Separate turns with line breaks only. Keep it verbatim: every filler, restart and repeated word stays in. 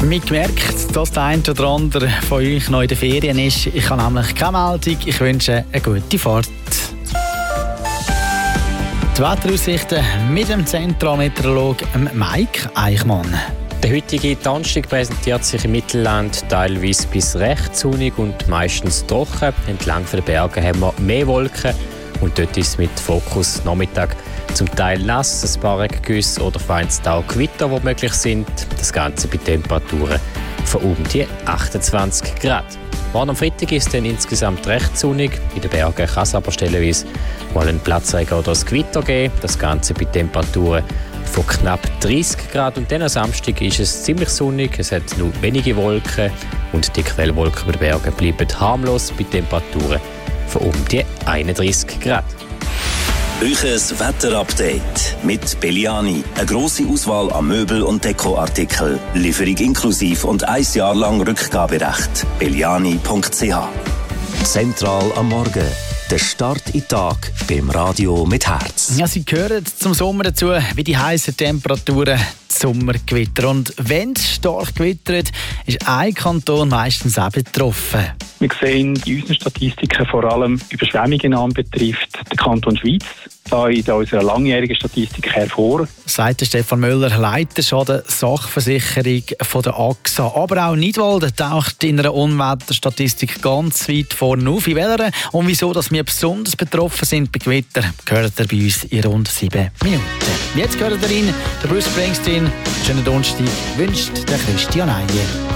Mir gemerkt, dass der eine oder andere von euch noch in den Ferien ist. Ich habe nämlich keine Meldung. Ich wünsche eine gute Fahrt. Die Wetteraussichten mit dem Zentralmeteorologen Mike Eichmann.
Der heutige Donnerstag präsentiert sich im Mittelland teilweise bis recht sonnig und meistens trocken. Entlang der Berge haben wir mehr Wolken und dort ist es mit Fokus Nachmittag zum Teil nass, ein paar Regengüsse oder vereinzelt auch Gewitter, die möglich sind. Das Ganze bei Temperaturen von um die achtundzwanzig Grad. Morgen am Freitag ist es dann insgesamt recht sonnig. In den Bergen kann es aber stellenweise mal einen Platzregen oder ein Gewitter geben. Das Ganze bei Temperaturen von knapp dreißig Grad. Und dann am Samstag ist es ziemlich sonnig. Es hat nur wenige Wolken und die Quellwolken über den Bergen bleiben harmlos bei Temperaturen von um die einunddreißig Grad.
Euches Wetterupdate mit Belliani. Eine grosse Auswahl an Möbel- und Dekoartikeln. Lieferung inklusiv und ein Jahr lang Rückgaberecht. belliani punkt c h. Zentral am Morgen. Der Start in den Tag beim Radio mit Herz.
Ja, sie gehören zum Sommer dazu, wie die heißen Temperaturen, die Sommergewitter. Und wenn es stark gewittert, ist ein Kanton meistens auch betroffen.
Wir sehen in unseren Statistiken vor allem Überschwemmungen anbetrifft den Kanton Schweiz, da in unserer langjährigen Statistik hervor.
Sagt Stefan Müller, Leiter Schaden Sachversicherung von der A X A. Aber auch Nidwalden taucht in einer Unwetterstatistik ganz weit vorne auf. In welcher und wieso dass wir besonders betroffen sind bei Gewitter, gehört er bei uns in rund sieben Minuten. Jetzt gehört er rein, der Bruce Springsteen. Schönen Donnerstag wünscht der Christian Eier.